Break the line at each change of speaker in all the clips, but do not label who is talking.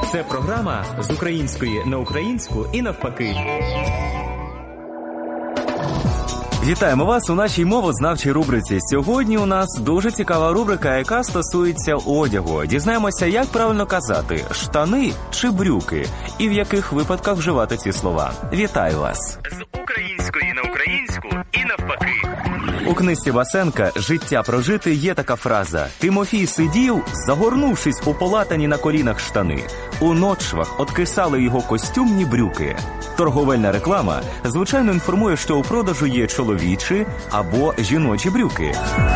Це програма з української на українську і навпаки. Вітаємо вас у нашій мовознавчій рубриці. Сьогодні у нас дуже цікава рубрика, яка стосується одягу. Дізнаємося, як правильно казати – штани чи брюки, і в яких випадках вживати ці слова. Вітаю вас!
З української на українську і навпаки.
У книзі Васенка «Життя прожити» є така фраза: «Тимофій сидів, загорнувшись у полатані на колінах штани. У ночвах откисали його костюмні брюки». Торговельна реклама, звичайно, інформує, що у продажу є чоловічі або жіночі брюки.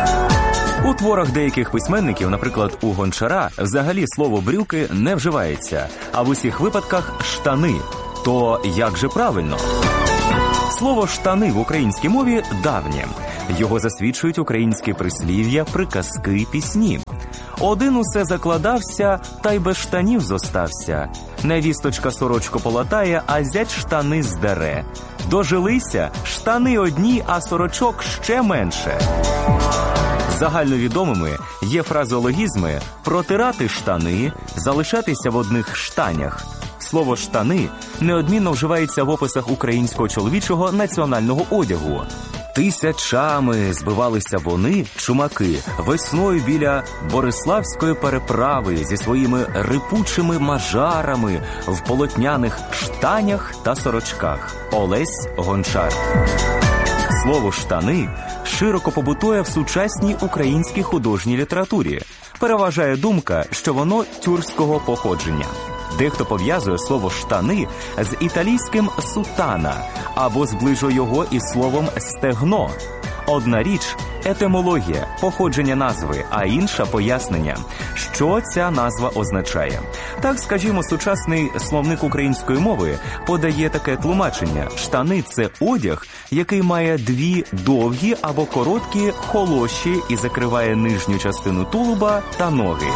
У творах деяких письменників, наприклад, у Гончара, взагалі слово «брюки» не вживається, а в усіх випадках «штани». То як же правильно? Слово «штани» в українській мові давнє. Його засвідчують українські прислів'я, приказки, пісні. Один усе закладався, та й без штанів зостався. Невісточка сорочку полатає, а зять штани здере. Дожилися, штани одні, а сорочок ще менше. Загальновідомими є фразеологізми «протирати штани», «залишатися в одних штанях». Слово «штани» неодмінно вживається в описах українського чоловічого національного одягу. Тисячами збивалися вони, чумаки, весною біля Бориславської переправи зі своїми рипучими мажарами в полотняних штанях та сорочках. Олесь Гончар. Слово «штани» широко побутує в сучасній українській художній літературі. Переважає думка, що воно тюркського походження. Дехто пов'язує слово «штани» з італійським «сутана» або зближує його із словом «стегно». Одна річ – етимологія, походження назви, а інша – пояснення, що ця назва означає. Так, скажімо, сучасний словник української мови подає таке тлумачення: штани – це одяг, який має дві довгі або короткі холоші і закриває нижню частину тулуба та ноги.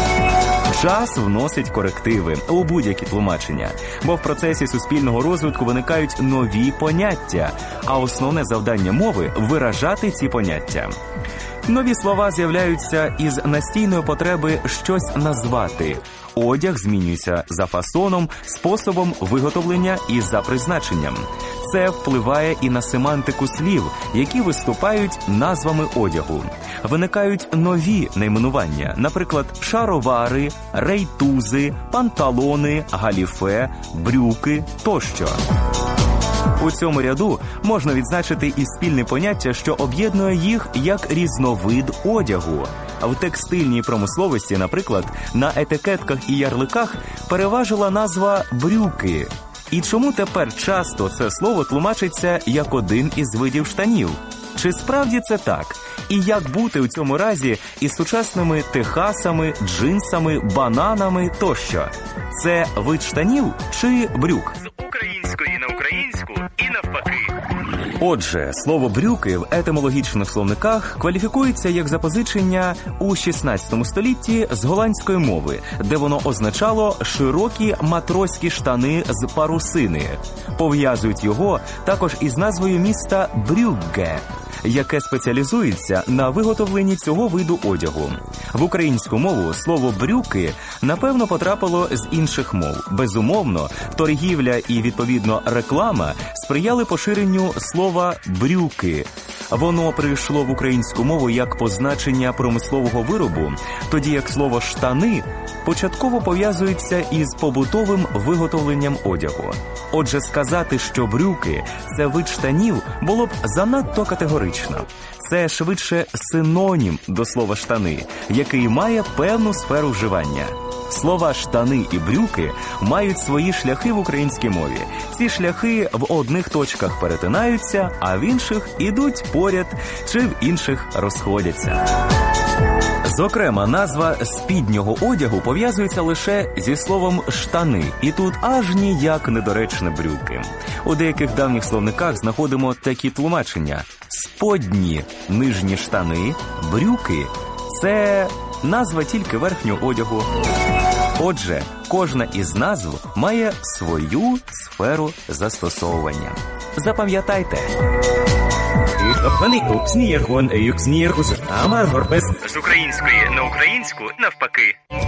Час вносить корективи у будь-які тлумачення, бо в процесі суспільного розвитку виникають нові поняття, а основне завдання мови – виражати ці поняття. Нові слова з'являються із настійної потреби щось назвати. Одяг змінюється за фасоном, способом виготовлення і за призначенням. Це впливає і на семантику слів, які виступають назвами одягу. Виникають нові найменування, наприклад, шаровари, рейтузи, панталони, галіфе, брюки тощо. У цьому ряду можна відзначити і спільне поняття, що об'єднує їх як різновид одягу. В текстильній промисловості, наприклад, на етикетках і ярликах переважила назва «брюки». І чому тепер часто це слово тлумачиться як один із видів штанів? Чи справді це так? І як бути у цьому разі із сучасними техасами, джинсами, бананами тощо? Це вид штанів чи брюк?
З української на українську і навпаки.
Отже, слово «брюки» в етимологічних словниках кваліфікується як запозичення у 16 столітті з голландської мови, де воно означало широкі матроські штани з парусини. Пов'язують його також із назвою міста Брюгге, яке спеціалізується на виготовленні цього виду одягу. В українську мову слово «брюки» напевно потрапило з інших мов. Безумовно, торгівля і, відповідно, реклама сприяли поширенню слова «брюки». Воно прийшло в українську мову як позначення промислового виробу, тоді як слово «штани» початково пов'язується із побутовим виготовленням одягу. Отже, сказати, що брюки – це вид штанів, було б занадто категорично. Це швидше синонім до слова «штани», який має певну сферу вживання. Слова «штани» і «брюки» мають свої шляхи в українській мові. Ці шляхи в одних точках перетинаються, а в інших ідуть поряд, чи в інших розходяться. Зокрема, назва спіднього одягу пов'язується лише зі словом «штани», і тут аж ніяк недоречне брюки. У деяких давніх словниках знаходимо такі тлумачення: сподні, нижні штани, брюки – це назва тільки верхнього одягу. Отже, кожна із назв має свою сферу застосовування. Запам'ятайте.
З української на українську навпаки.